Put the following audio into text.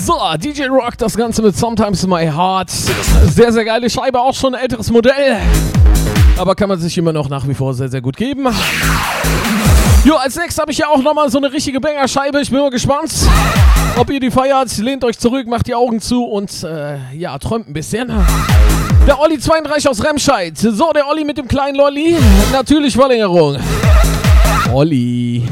So, DJ Rock, das Ganze mit Sometimes My Heart. Sehr, sehr geile Scheibe, auch schon ein älteres Modell. Aber kann man sich immer noch nach wie vor sehr, sehr gut geben. Jo, als nächstes habe ich ja auch nochmal so eine richtige Banger-Scheibe. Ich bin mal gespannt, ob ihr die feiert. Lehnt euch zurück, macht die Augen zu und ja, träumt ein bisschen. Der Olli 32 aus Remscheid. So, der Olli mit dem kleinen Lolli. Natürlich Verlängerung. Olli.